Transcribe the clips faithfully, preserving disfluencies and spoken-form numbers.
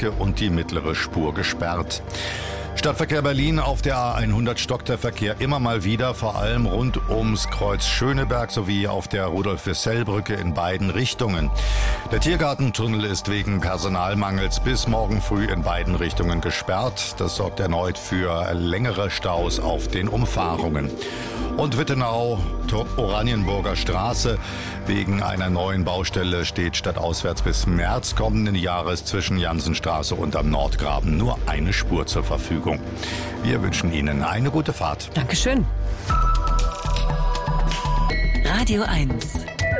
linke und die mittlere Spur gesperrt. Stadtverkehr Berlin: auf der A hundert stockt der Verkehr immer mal wieder, vor allem rund ums Kreuz Schöneberg sowie auf der Rudolf-Wissell-Brücke in beiden Richtungen. Der Tiergartentunnel ist wegen Personalmangels bis morgen früh in beiden Richtungen gesperrt. Das sorgt erneut für längere Staus auf den Umfahrungen. Und Wittenau, Oranienburger Straße. Wegen einer neuen Baustelle steht stadtauswärts bis März kommenden Jahres zwischen Jansenstraße und am Nordgraben nur eine Spur zur Verfügung. Wir wünschen Ihnen eine gute Fahrt. Dankeschön. Radio eins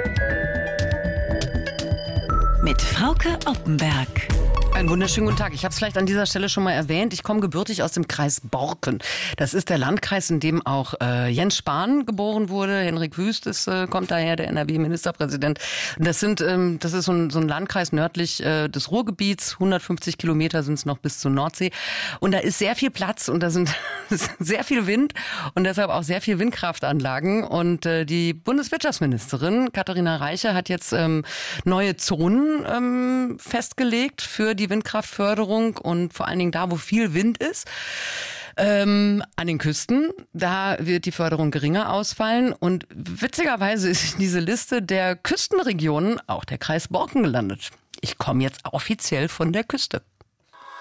mit Frauke Oppenberg. Einen wunderschönen guten Tag. Ich habe es vielleicht an dieser Stelle schon mal erwähnt. Ich komme gebürtig aus dem Kreis Borken. Das ist der Landkreis, in dem auch äh, Jens Spahn geboren wurde. Henrik Wüst ist, äh, kommt daher, der N R W-Ministerpräsident. Und das sind, ähm, das ist so ein, so ein Landkreis nördlich äh, des Ruhrgebiets. hundertfünfzig Kilometer sind es noch bis zur Nordsee. Und da ist sehr viel Platz und da sind sehr viel Wind und deshalb auch sehr viel Windkraftanlagen. Und äh, die Bundeswirtschaftsministerin Katharina Reiche hat jetzt ähm, neue Zonen ähm, festgelegt für die die Windkraftförderung und vor allen Dingen da, wo viel Wind ist. Ähm, an den Küsten, da wird die Förderung geringer ausfallen und witzigerweise ist in diese Liste der Küstenregionen auch der Kreis Borken gelandet. Ich komme jetzt offiziell von der Küste.